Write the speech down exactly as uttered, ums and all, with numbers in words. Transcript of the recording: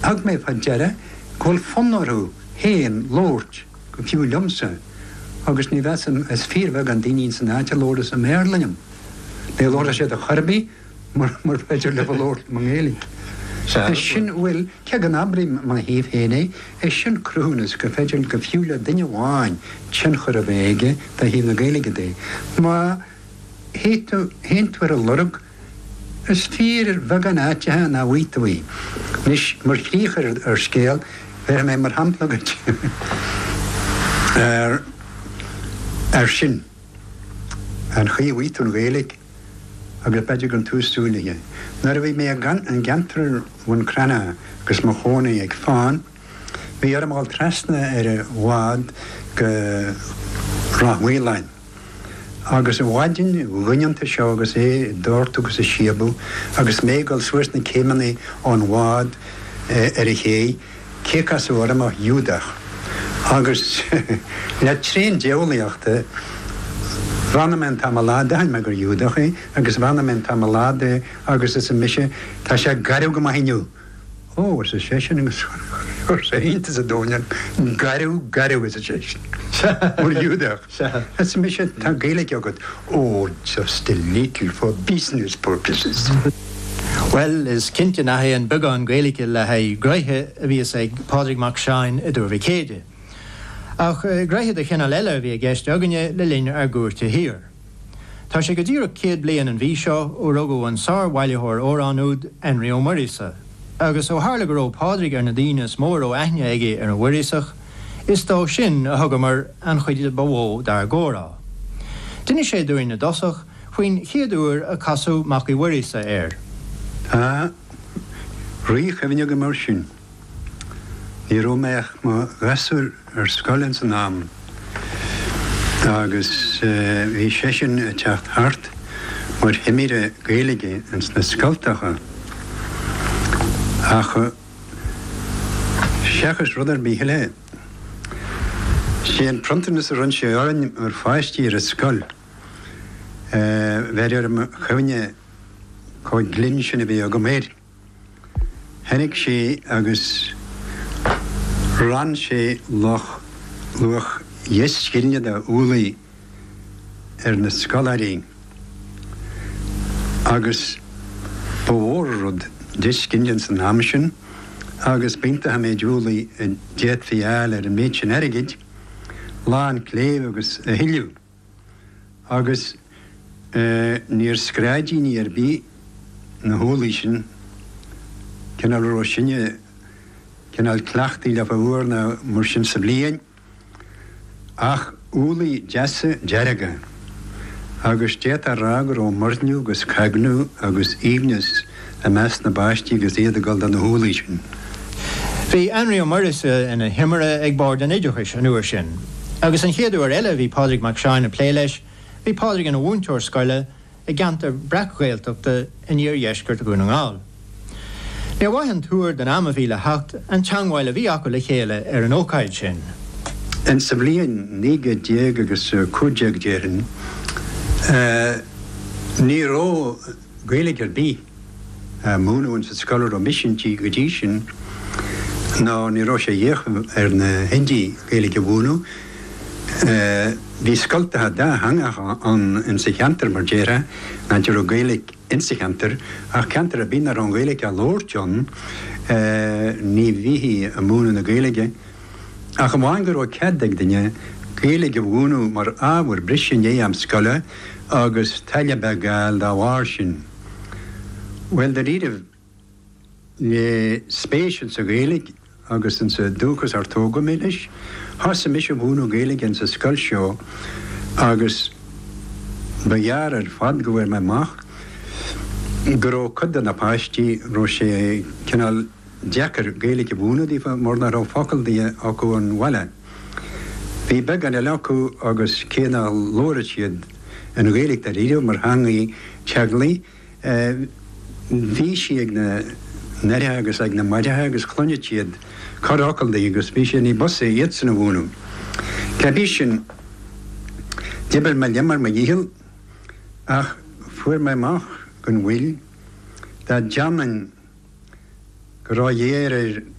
Hag me fadjara, gol fonnoru, heen, lord, go fiú lumsa. Agus ní vesam as fír veg an dinin san áte lordas am Erlingham. De lordas sé a charbi, mar mar fadjar le lord mangéli. E sin wil, ce gan abri ma híf héne, e sin crúnas go fadjar go fiúla dinne bháin, tsin chur a bhéige, da híf na gélige dé. Ma héntwer a lorg, as fír veg an áte ha na wítawí. Nis mar chríchar ar scéal, ver me mar hamplagat. Er er sin an chi wítun gélig agus beidir gan tústúlige. Nar a bhí mé an gantar bhain crana gus mo chóna ag fáin, bhí ar amáil trasna ar a bhád go ráhhuilein. Agus a bhádin bhuineanta seo agus é dúirtu agus a siabú, agus mégal suirsna cémanna an bhád ar a ché, céchas a bhar amach Júdach. Agus le trín deolaíochta bhanamén tamalada hain me gur Júdacha, agus bhanamén tamalada agus is a mise tá sé garú go maithniú. Ó, is a sésin agus or sé intas a dóinean, garú, garú is a sésin. Or Júdach. Is a mise tá gaelig agad, oh, just a little for business purposes. Well, is cinnte na an bugan gaelige le ha greithe a bhí ag Pádraig Mac Shine a dúir céide. Ach greithe a chinna leile bhí a gceist aganne le líne ar gúirte hir. Tá sé go dtír céad blian an bhí seo ó rugú an sár bhailethóir óránúd Henry Ó Murrisa, agus ó hála go ró Pádraig ar na dínas mór ó aithne aige ar an bhuirisach, is dó sin a thugamar an chuide bhó dar górá. Duine sé dúin na dosach faoin chiadúir a casú Mac I Murrisa air. Tá ríoch a bhíine go mar sin. Ní róméach má gasúr ar scoilinn san nám. Agus bhí sé sin a teacht hart mar himíre gaelige ans na scoiltacha. Ach seachas rudar bhí le. Sé an prontanas a run sé áin ar fáistí ar a scoil. Bheir ar chuine Coid glyn sin a bhí a go méid. Hennig sé agus ran sé loch luach iescilne da úlaí ar na scolarí. Agus bhórrod discilne san hamsin, agus bínta ha méid úlaí a diet fial ar an méid sin erigid, lá an cléh agus a hiliú. Agus níor scráidí ní ar bí na hólí sin, cenal ró sinne, cenal clachtaí le bhúr na mar sin sa bliain, ach úlaí deasa dearaga, agus déat a rágur ó mordniú agus cagnú agus íbnes a meas na báistí agus iad a gáil na hólí sin. Bhí Henry Ó Murrisa ina himara ag bord an idiúchas an uair sin, agus an chéadú ar eile bhí Pádraig Mac Shine a plé leis, bhí Pádraig an a bhúntóir scoile a gantar bracghailteachta in níor dheisceart a gún an gáil. Ní bhaithan túr den am a bhí le hacht an teanghil a bhí acu le chéile ar an ócaid sin. En sa bliain níga déag agus cúdeag déireann, ní ró gaeilge ar bí múnúin sa scolar ó missiontí go dtí sin, ná ní ró sé dhéach ar na hindi gaeilge bhúnú. Bhí scoiltathe dá hangacha an in sa cheantar mar déire, na dtíar ó gaeilge in sa cheantar, ach cheantar a bhín ar an gaeilge a Lord John, ní bhíhí a múna na gaeilge. Ach am bhain gur ó ceaddag duine gaeilge bhúnú mar ábhar brisin é am scoile agus taile begáil dá bhhair sin. Well, de riadh le spéisiúil sa gaeilge agus in sa dúchas ar tóga méis, has sa mis a bhúnú gaeilge in sa scoil seo agus behear ar fad go bhfuir me mach, gur ó cudda na páistí ró sé cinál deacar gaeilge bhúna dí mór na rá focaildaí acu an bhaile. Bhí beag an eile acu agus céanál lóra siad an gaeilge a riadh mar hangaí teaglaí, bhí si ag na nerithe agus ag na maidethe agus clonne siad carácaildaí agus bhí sé ní bosa iad san na bhúnú. Ca bhí sin dibal me lemar me díhil, ach fuair me mach gon bhfuil, tá jaman go rá dhéar